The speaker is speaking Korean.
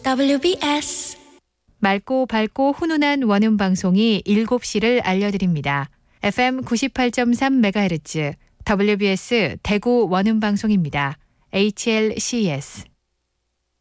WBS 맑고 밝고 훈훈한 원음 방송이 7시를 알려드립니다. FM 98.3MHz WBS 대구 원음 방송입니다. HLCS